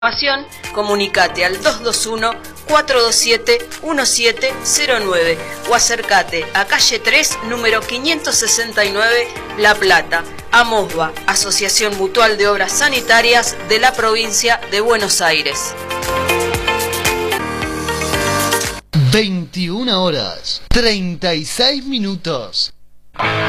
información, comunicate al 221-427-1709 o acércate a calle 3, número 569, La Plata, AMOSBA, Asociación Mutual de Obras Sanitarias de la provincia de Buenos Aires. 21 horas, 36 minutos.